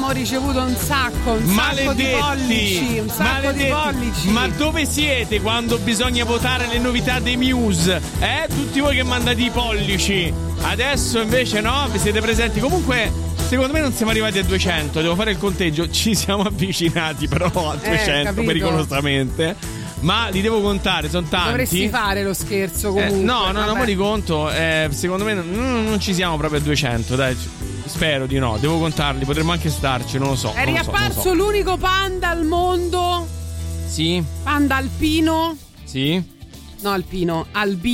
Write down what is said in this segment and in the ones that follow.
abbiamo ricevuto un sacco di pollici, di pollici. Ma dove siete quando bisogna votare le novità dei Muse? Tutti voi che mandate i pollici. Adesso invece no, vi siete presenti. Comunque secondo me non siamo arrivati a 200, devo fare il conteggio. Ci siamo avvicinati però a 200 pericolosamente. Ma li devo contare, sono tanti. Dovresti fare lo scherzo comunque. No, ma li conto. Secondo me non ci siamo proprio a 200, dai. Spero di no, devo contarli, potremmo anche starci, non lo so. È riapparso l'unico panda al mondo. Sì. Panda alpino. Sì. No, albino.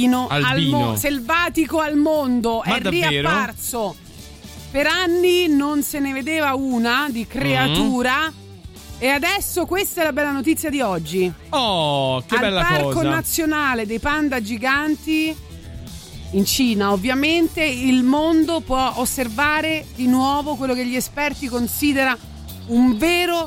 Selvatico al mondo. Ma è davvero? Riapparso. Per anni non se ne vedeva una di creatura. E adesso questa è la bella notizia di oggi. Oh, che bella cosa. Al Parco Nazionale dei Panda Giganti in Cina, ovviamente, il mondo può osservare di nuovo quello che gli esperti considera un vero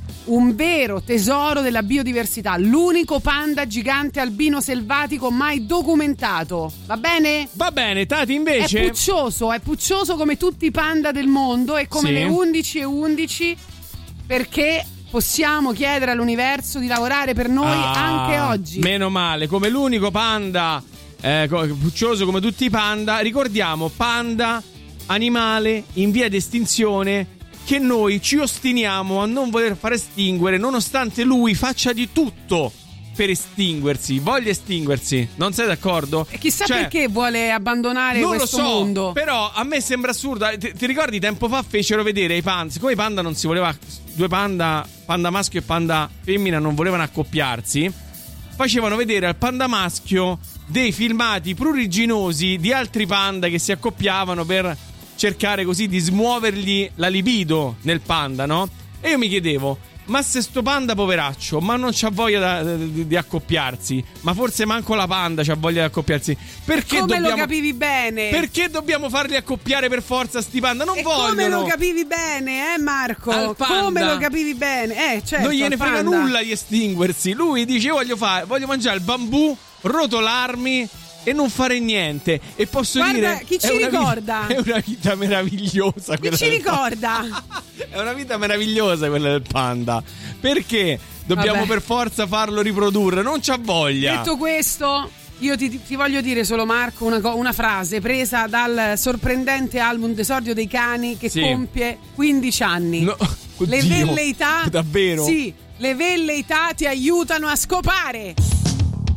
tesoro della biodiversità, l'unico panda gigante albino selvatico mai documentato. Va bene? Va bene, Tati invece è puccioso come tutti i panda del mondo e come le 11:11 perché possiamo chiedere all'universo di lavorare per noi anche oggi. Meno male, come l'unico panda puccioso come tutti i panda. Ricordiamo, panda, animale in via di estinzione, che noi ci ostiniamo a non voler far estinguere, nonostante lui faccia di tutto per voglia estinguersi. Non sei d'accordo? E chissà perché vuole abbandonare questo mondo. Però a me sembra assurdo. Ti ricordi tempo fa fecero vedere i panda, siccome i panda non si voleva, due panda maschio e panda femmina non volevano accoppiarsi, facevano vedere al panda maschio dei filmati pruriginosi di altri panda che si accoppiavano per cercare così di smuovergli la libido nel panda, no? E io mi chiedevo, ma se sto panda poveraccio, ma non c'ha voglia di accoppiarsi, ma forse manco la panda c'ha voglia di accoppiarsi, perché lo capivi bene? Perché dobbiamo farli accoppiare per forza sti panda? Non vogliono. Come lo capivi bene, Marco? Come lo capivi bene? Certo, non gliene frega nulla di estinguersi. Lui dice voglio mangiare il bambù, rotolarmi e non fare niente. E posso dire, chi ci ricorda? È una vita meravigliosa. Chi ci ricorda? È una vita meravigliosa quella del panda. Perché dobbiamo per forza farlo riprodurre? Non c'ha voglia. Detto questo, io ti voglio dire solo, Marco, una frase presa dal sorprendente album d'esordio dei cani che compie 15 anni. No, le velleità. Davvero? Sì, le velleità ti aiutano a scopare.